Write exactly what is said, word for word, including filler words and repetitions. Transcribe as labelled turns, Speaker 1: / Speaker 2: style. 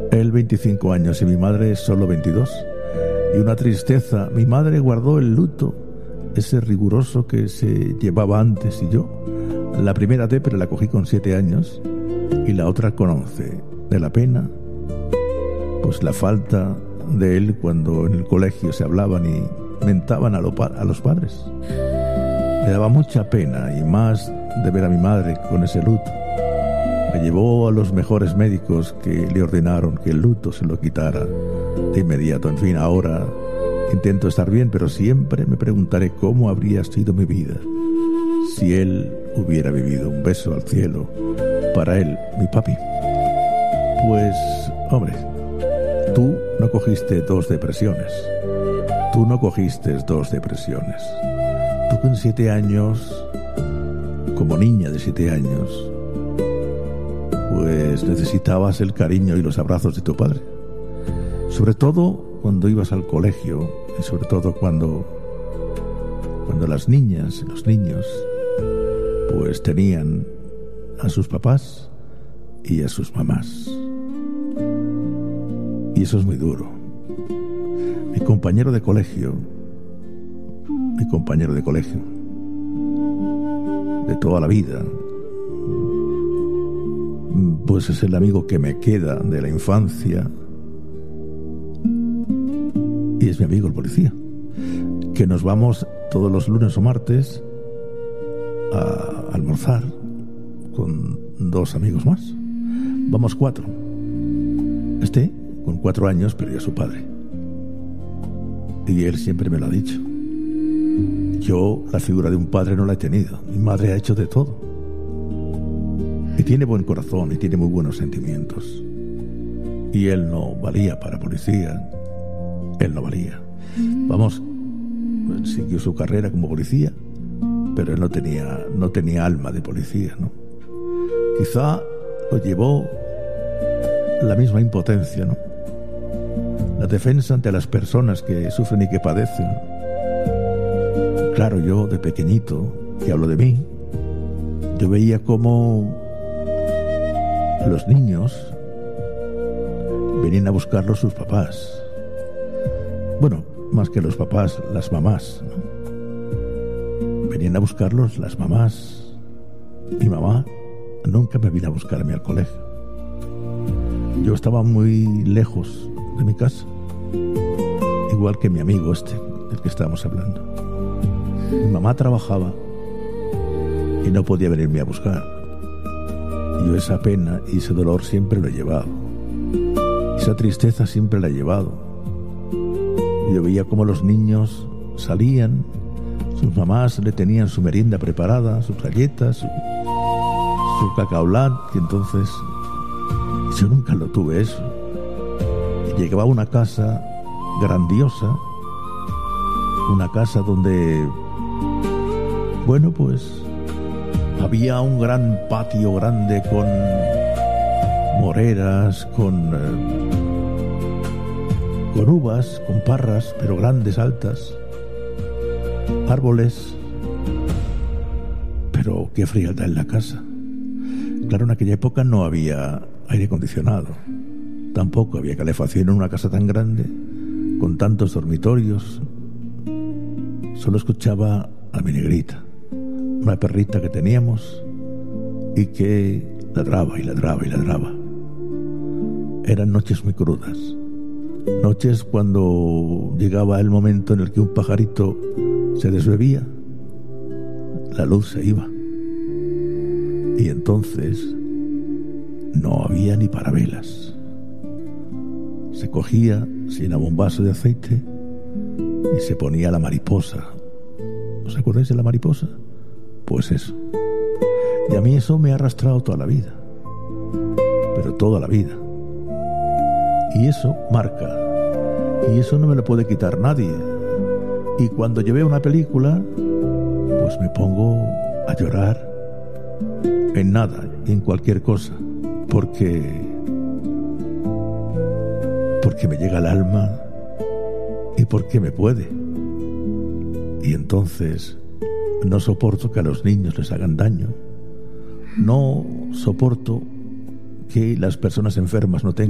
Speaker 1: Él veinticinco años y mi madre solo veintidós. Y una tristeza. Mi madre guardó el luto, ese riguroso que se llevaba antes, y yo la primera depre la cogí con siete años y la otra con once. De la pena, pues la falta de él cuando en el colegio se hablaban y mentaban a, lo pa- a los padres. Me daba mucha pena, y más de ver a mi madre con ese luto. Me llevó a los mejores médicos, que le ordenaron que el luto se lo quitara de inmediato. En fin, ahora intento estar bien, pero siempre me preguntaré cómo habría sido mi vida si él hubiera vivido. Un beso al cielo para él, mi papi. Pues, hombre, tú no cogiste dos depresiones. Tú no cogiste dos depresiones. Tú con siete años, como niña de siete años, pues necesitabas el cariño y los abrazos de tu padre. Sobre todo cuando ibas al colegio, y sobre todo cuando, cuando las niñas y los niños pues tenían a sus papás y a sus mamás. Y eso es muy duro. Mi compañero de colegio, mi compañero de colegio, de toda la vida, pues es el amigo que me queda de la infancia, y es mi amigo el policía, que nos vamos todos los lunes o martes a almorzar con dos amigos más. Vamos cuatro. Este, con cuatro años, perdió a su padre, y él siempre me lo ha dicho. Yo la figura de un padre no la he tenido. Mi madre ha hecho de todo. Y tiene buen corazón y tiene muy buenos sentimientos. Y él no valía para policía. Él no valía. Vamos, siguió su carrera como policía, pero él no tenía, no tenía alma de policía, ¿no? Quizá lo llevó la misma impotencia, ¿no? La defensa ante las personas que sufren y que padecen. Claro, yo de pequeñito, que hablo de mí, yo veía cómo los niños venían a buscarlos sus papás. Bueno, más que los papás, las mamás, ¿no? Venían a buscarlos las mamás. Mi mamá nunca me vino a buscarme al colegio. Yo estaba muy lejos de mi casa, igual que mi amigo este, del que estábamos hablando. Mi mamá trabajaba y no podía venirme a buscar. Yo esa pena y ese dolor siempre lo he llevado. Esa tristeza siempre la he llevado. Yo veía cómo los niños salían, sus mamás le tenían su merienda preparada, sus galletas, su, su cacaolat, y entonces yo nunca lo tuve eso. Y llegaba a una casa grandiosa, una casa donde, bueno, pues había un gran patio grande con moreras, con, eh, con uvas, con parras, pero grandes, altas, árboles, pero qué frialdad en la casa. Claro, en aquella época no había aire acondicionado, tampoco había calefacción en una casa tan grande, con tantos dormitorios. Solo escuchaba a mi negrita, una perrita que teníamos y que ladraba y ladraba y ladraba. Eran noches muy crudas, noches cuando llegaba el momento en el que un pajarito se desbebía, la luz se iba, y entonces no había ni paravelas. Se cogía sin un vaso de aceite y se ponía la mariposa. ¿Os acordáis de la mariposa? Pues eso. Y a mí eso me ha arrastrado toda la vida, pero toda la vida. Y eso marca, y eso no me lo puede quitar nadie. Y cuando yo veo una película, pues me pongo a llorar en nada, en cualquier cosa, porque porque me llega al alma y porque me puede. Y entonces no soporto que a los niños les hagan daño, no soporto que las personas enfermas no tengan